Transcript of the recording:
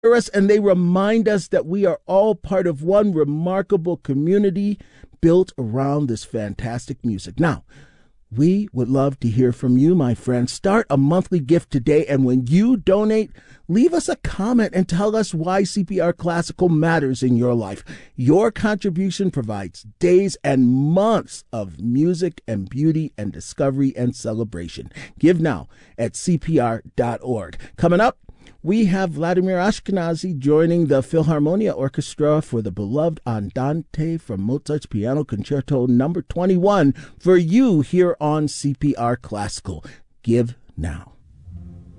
us, and they remind us that we are all part of one remarkable community built around this fantastic music. Now, we would love to hear from you, my friends. Start a monthly gift today, and when you donate, leave us a comment and tell us why CPR Classical matters in your life. Your contribution provides days and months of music and beauty and discovery and celebration. Give now at CPR.org. Coming up, we have Vladimir Ashkenazy joining the Philharmonia Orchestra for the beloved Andante from Mozart's Piano Concerto No. 21 for you here on CPR Classical. Give now.